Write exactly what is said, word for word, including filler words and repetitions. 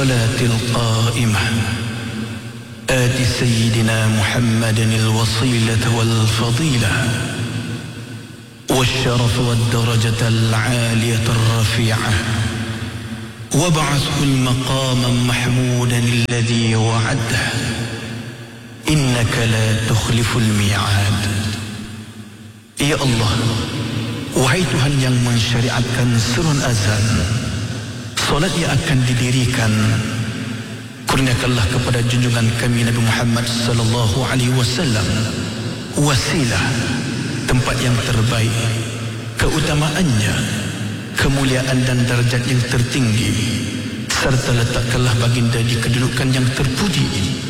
الصلاة القائمة آت سيدنا محمد الوصيلة والفضيلة والشرف والدرجة العالية الرفيعة وابعثه المقام محمودا الذي وعده إنك لا تخلف الميعاد. Ya Allah, wahai Tuhan yang mensyariatkan surun azan, solat yang akan didirikan, kurniakanlah kepada junjungan kami Nabi Muhammad sallallahu alaihi wasallam wasilah, tempat yang terbaik, keutamaannya, kemuliaan dan darjat yang tertinggi, serta letakkanlah baginda di kedudukan yang terpuji